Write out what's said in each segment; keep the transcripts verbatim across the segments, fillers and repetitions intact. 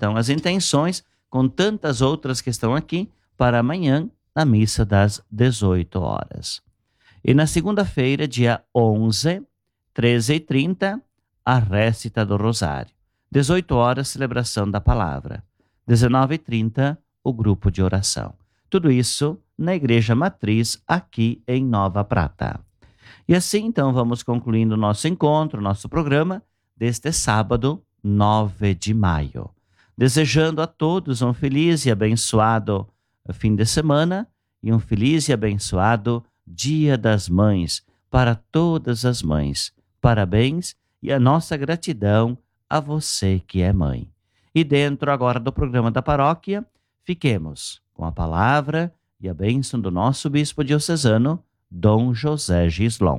então as intenções, com tantas outras que estão aqui, para amanhã, na missa das dezoito horas. E na segunda-feira, dia onze, treze e trinta, a récita do Rosário. dezoito horas, celebração da palavra. dezenove e trinta, o grupo de oração. Tudo isso na Igreja Matriz, aqui em Nova Prata. E assim, então, vamos concluindo o nosso encontro, nosso programa, deste sábado, nove de maio. Desejando a todos um feliz e abençoado fim de semana e um feliz e abençoado Dia das Mães para todas as mães. Parabéns e a nossa gratidão a você que é mãe. E dentro agora do programa da paróquia, fiquemos com a palavra e a bênção do nosso bispo diocesano, Dom José Gislon.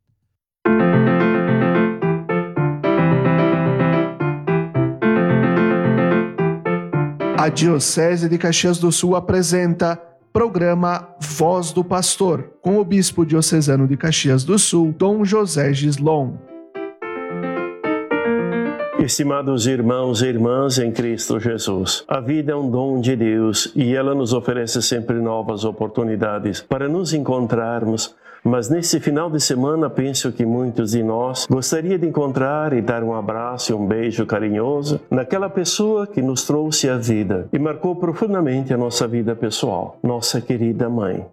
A Diocese de Caxias do Sul apresenta programa Voz do Pastor, com o bispo diocesano de Caxias do Sul, Dom José Gislon. Estimados irmãos e irmãs em Cristo Jesus, a vida é um dom de Deus e ela nos oferece sempre novas oportunidades para nos encontrarmos. Mas nesse final de semana penso que muitos de nós gostaria de encontrar e dar um abraço e um beijo carinhoso naquela pessoa que nos trouxe a vida e marcou profundamente a nossa vida pessoal, nossa querida mãe.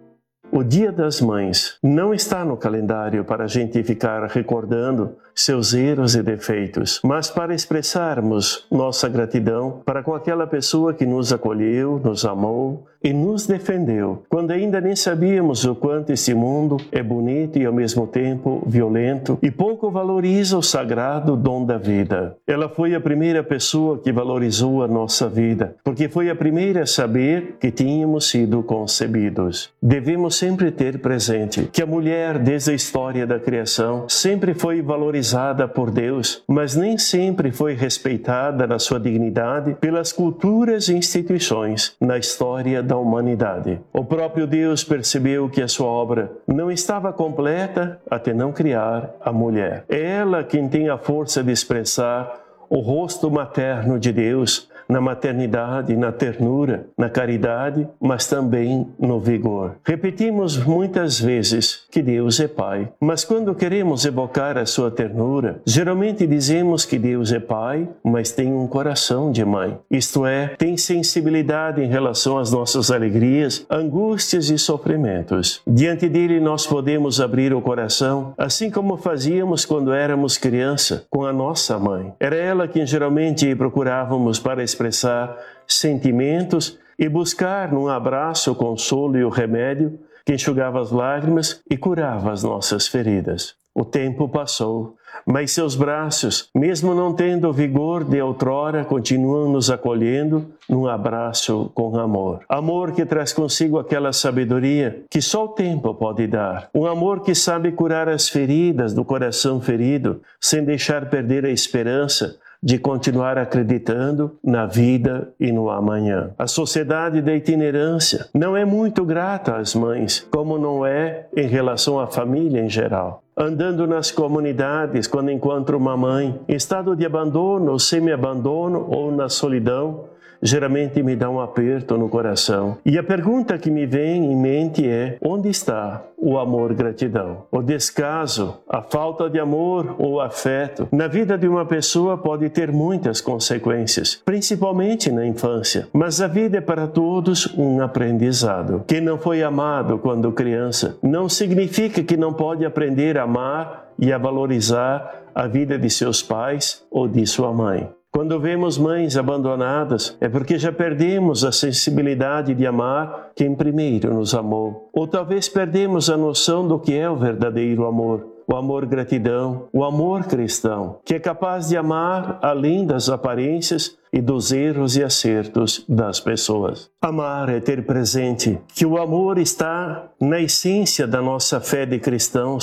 O Dia das Mães não está no calendário para a gente ficar recordando seus erros e defeitos, mas para expressarmos nossa gratidão para com aquela pessoa que nos acolheu, nos amou e nos defendeu, quando ainda nem sabíamos o quanto esse mundo é bonito e ao mesmo tempo violento e pouco valoriza o sagrado dom da vida. Ela foi a primeira pessoa que valorizou a nossa vida, porque foi a primeira a saber que tínhamos sido concebidos. Devemos sempre ter presente que a mulher, desde a história da criação, sempre foi valorizada por Deus, mas nem sempre foi respeitada na sua dignidade pelas culturas e instituições na história da humanidade. O próprio Deus percebeu que a sua obra não estava completa até não criar a mulher. É ela quem tem a força de expressar o rosto materno de Deus na maternidade, na ternura, na caridade, mas também no vigor. Repetimos muitas vezes que Deus é Pai, mas quando queremos evocar a sua ternura, geralmente dizemos que Deus é Pai, mas tem um coração de mãe. Isto é, tem sensibilidade em relação às nossas alegrias, angústias e sofrimentos. Diante dele nós podemos abrir o coração, assim como fazíamos quando éramos criança, com a nossa mãe. Era ela quem geralmente procurávamos para expressar sentimentos e buscar num abraço o consolo e o remédio que enxugava as lágrimas e curava as nossas feridas. O tempo passou, mas seus braços, mesmo não tendo o vigor de outrora, continuam nos acolhendo num abraço com amor. Amor que traz consigo aquela sabedoria que só o tempo pode dar. Um amor que sabe curar as feridas do coração ferido, sem deixar perder a esperança de continuar acreditando na vida e no amanhã. A sociedade da itinerância não é muito grata às mães, como não é em relação à família em geral. Andando nas comunidades, quando encontro uma mãe em estado de abandono, semi-abandono ou na solidão, geralmente me dá um aperto no coração. E a pergunta que me vem em mente é: onde está o amor-gratidão? O descaso, a falta de amor ou afeto na vida de uma pessoa pode ter muitas consequências, principalmente na infância. Mas a vida é para todos um aprendizado. Quem não foi amado quando criança não significa que não pode aprender a amar e a valorizar a vida de seus pais ou de sua mãe. Quando vemos mães abandonadas, é porque já perdemos a sensibilidade de amar quem primeiro nos amou. Ou talvez perdemos a noção do que é o verdadeiro amor. O amor-gratidão, o amor cristão, que é capaz de amar além das aparências e dos erros e acertos das pessoas. Amar é ter presente que o amor está na essência da nossa fé de cristãos,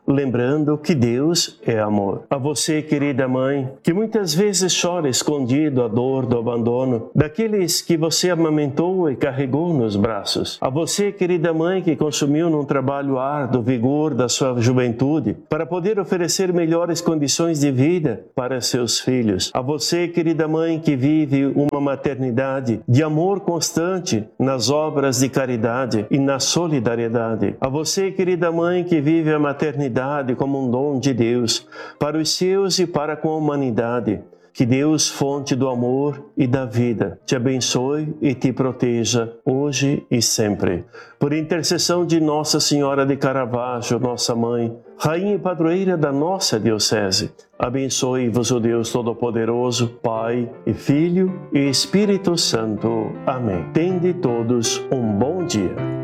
lembrando que Deus é amor. A você, querida mãe, que muitas vezes chora escondido a dor do abandono daqueles que você amamentou e carregou nos braços. A você, querida mãe, que consumiu num trabalho árduo o vigor da sua juventude para poder oferecer melhores condições de vida para seus filhos. A você, querida mãe, que vive uma maternidade de amor constante nas obras de caridade e na solidariedade. A você, querida mãe, que vive a maternidade como um dom de Deus para os seus e para com a humanidade. Que Deus, fonte do amor e da vida, te abençoe e te proteja hoje e sempre. Por intercessão de Nossa Senhora de Caravaggio, nossa mãe, Rainha e Padroeira da nossa Diocese, abençoe-vos o Deus Todo-Poderoso, Pai e Filho e Espírito Santo. Amém. Tende todos um bom dia.